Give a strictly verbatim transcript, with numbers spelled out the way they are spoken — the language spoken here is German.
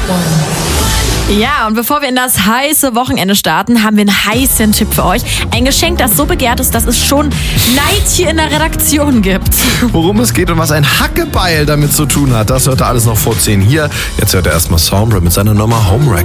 Ja, und bevor wir in das heiße Wochenende starten, haben wir einen heißen Tipp für euch. Ein Geschenk, das so begehrt ist, dass es schon Neid hier in der Redaktion gibt. Worum es geht und was ein Hackebeil damit zu tun hat, das hört ihr alles noch vor zehn hier. Jetzt hört ihr erstmal Sombra mit seiner Nummer Homewrecker.